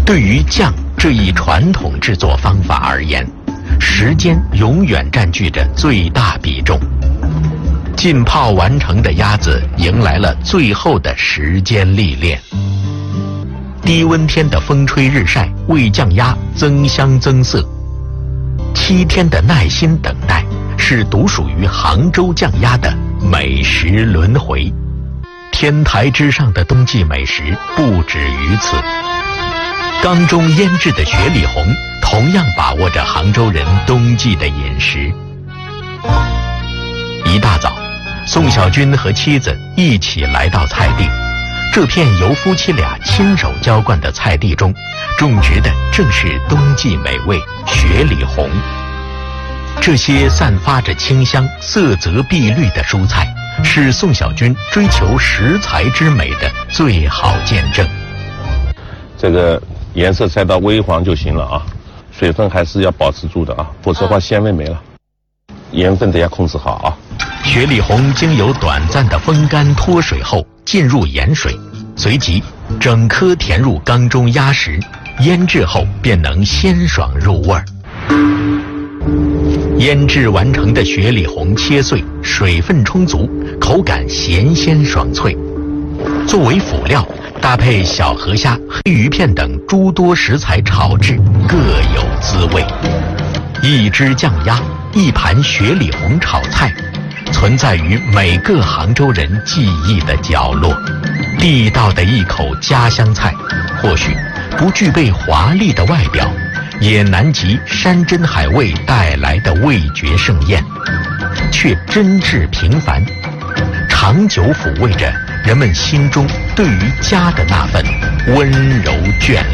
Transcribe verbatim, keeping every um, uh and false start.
对于酱这一传统制作方法而言，时间永远占据着最大比重。浸泡完成的鸭子迎来了最后的时间历练。低温天的风吹日晒为酱鸭增香增色，七天的耐心等待是独属于杭州酱鸭的美食轮回。天台之上的冬季美食不止于此，缸中腌制的雪里红同样把握着杭州人冬季的饮食。一大早，宋小军和妻子一起来到菜地，这片由夫妻俩亲手浇灌的菜地中，种植的正是冬季美味雪里红。这些散发着清香、色泽碧绿的蔬菜，是宋小军追求食材之美的最好见证。 这个颜色才到微黄就行了啊，水分还是要保持住的啊，否则的话鲜味没了。盐分得要控制好啊。 雪里红经由短暂的风干脱水后进入盐水，随即整颗填入缸中压实，腌制后便能鲜爽入味儿。腌制完成的雪里红切碎，水分充足，口感咸鲜爽脆。作为辅料，搭配小河虾、黑鱼片等诸多食材炒制，各有滋味。一只酱鸭，一盘雪里红炒菜，存在于每个杭州人记忆的角落。地道的一口家乡菜，或许不具备华丽的外表，也难及山珍海味带来的味觉盛宴，却真挚平凡，长久抚慰着人们心中对于家的那份温柔眷